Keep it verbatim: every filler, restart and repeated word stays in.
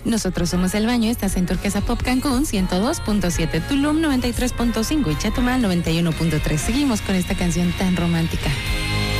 Nosotros somos El Baño, estás en Turquesa Pop Cancún, ciento dos punto siete, Tulum noventa y tres punto cinco y Chetumal noventa y uno punto tres. Seguimos con esta canción tan romántica.